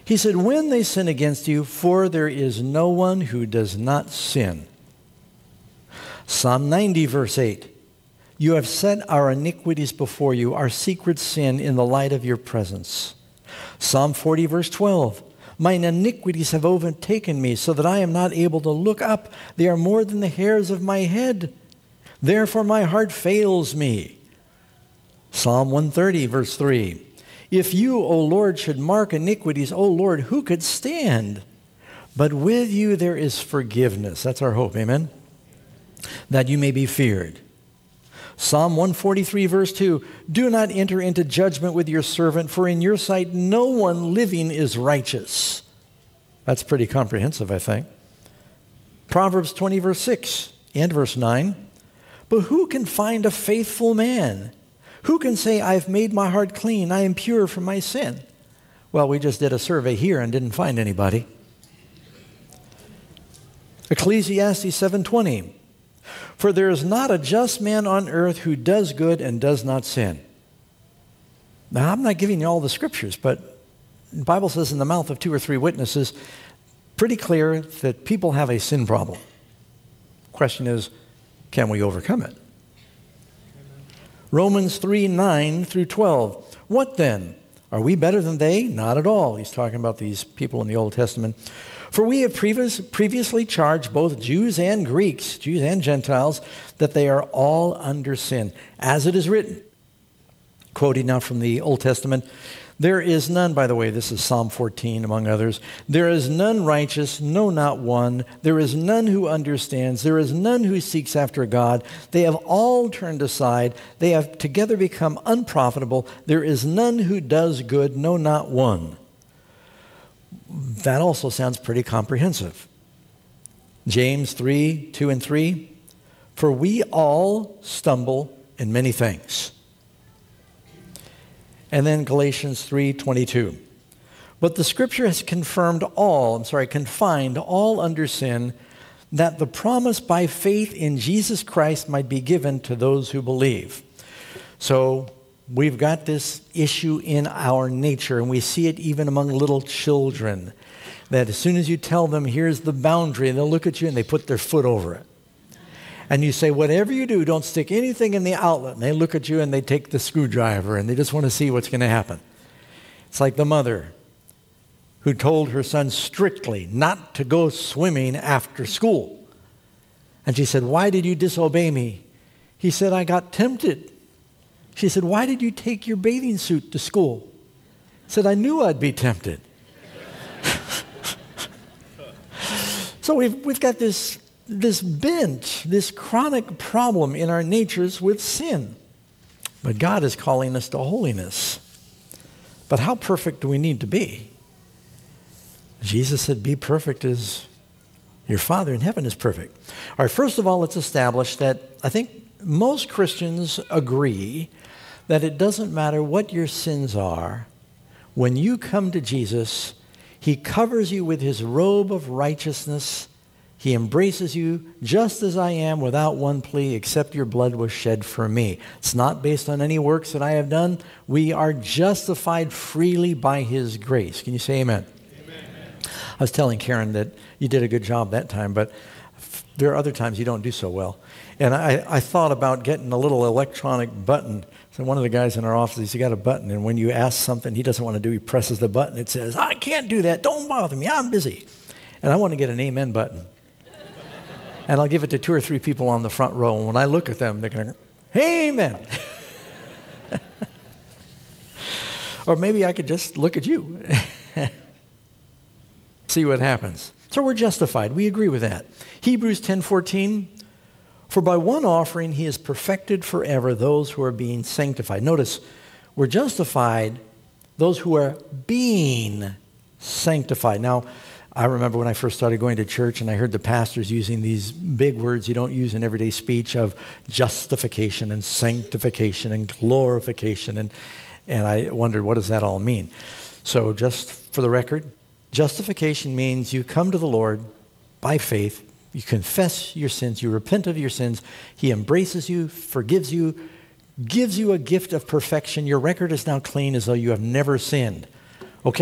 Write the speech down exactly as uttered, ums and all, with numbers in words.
He said, when they sin against you, for there is no one who does not sin. Psalm ninety, verse eight. You have set our iniquities before you, our secret sin in the light of your presence. Psalm forty, verse twelve. Mine iniquities have overtaken me, so that I am not able to look up. They are more than the hairs of my head. Therefore my heart fails me. Psalm one thirty, verse three. If you, O Lord, should mark iniquities, O Lord, who could stand? But with you there is forgiveness. That's our hope, amen? That you may be feared. Psalm one forty-three, verse two, do not enter into judgment with your servant, for in your sight no one living is righteous. That's pretty comprehensive, I think. Proverbs twenty, verse six and verse nine, but who can find a faithful man? Who can say, I've made my heart clean, I am pure from my sin? Well, we just did a survey here and didn't find anybody. Ecclesiastes seven twenty, for there is not a just man on earth who does good and does not sin. Now, I'm not giving you all the scriptures, but the Bible says in the mouth of two or three witnesses, pretty clear that people have a sin problem. Question is, can we overcome it? Romans three, nine through twelve. What then? Are we better than they? Not at all. He's talking about these people in the Old Testament. For we have previous, previously charged both Jews and Greeks, Jews and Gentiles, that they are all under sin. As it is written, quoting now from the Old Testament, there is none, by the way, this is Psalm fourteen among others, there is none righteous, no, not one. There is none who understands. There is none who seeks after God. They have all turned aside. They have together become unprofitable. There is none who does good, no, not one. That also sounds pretty comprehensive. James three, two and three, for we all stumble in many things. And then Galatians three twenty-two. But the scripture has confirmed all, I'm sorry, confined all under sin, that the promise by faith in Jesus Christ might be given to those who believe. So we've got this issue in our nature, and we see it even among little children, that as soon as you tell them, here's the boundary, and they'll look at you and they put their foot over it. And you say, whatever you do, don't stick anything in the outlet. And they look at you and they take the screwdriver and they just want to see what's going to happen. It's like the mother who told her son strictly not to go swimming after school. And she said, why did you disobey me? He said, I got tempted. She said, why did you take your bathing suit to school? He said, I knew I'd be tempted. So we've, we've got this This bent, this chronic problem in our natures with sin. But God is calling us to holiness. But how perfect do we need to be? Jesus said, be perfect as your Father in heaven is perfect. All right, first of all, let's establish that I think most Christians agree that it doesn't matter what your sins are. When you come to Jesus, he covers you with his robe of righteousness. He embraces you just as I am without one plea, except your blood was shed for me. It's not based on any works that I have done. We are justified freely by his grace. Can you say amen? Amen. I was telling Karen that you did a good job that time, but there are other times you don't do so well. And I, I thought about getting a little electronic button. So one of the guys in our office, he's got a button, and when you ask something he doesn't want to do, he presses the button. It says, I can't do that. Don't bother me. I'm busy. And I want to get an amen button. And I'll give it to two or three people on the front row. And when I look at them, they're going to go, hey, amen. Or maybe I could just look at you. See what happens. So we're justified. We agree with that. Hebrews ten fourteen, for by one offering he has perfected forever those who are being sanctified. Notice, we're justified, those who are being sanctified. Now, I remember when I first started going to church and I heard the pastors using these big words you don't use in everyday speech of justification and sanctification and glorification. And, and I wondered, what does that all mean? So just for the record, justification means you come to the Lord by faith, you confess your sins, you repent of your sins, he embraces you, forgives you, gives you a gift of perfection. Your record is now clean as though you have never sinned.